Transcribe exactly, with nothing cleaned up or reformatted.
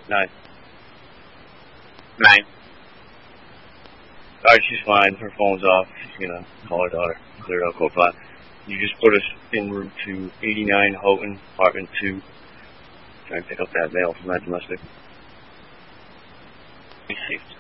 Nine. Nine. Alright, she's fine. Her phone's off. She's gonna call her daughter. Clear out code five. You just put us en route to eighty-nine Houghton, apartment two. Try and pick up that mail from that domestic. Received.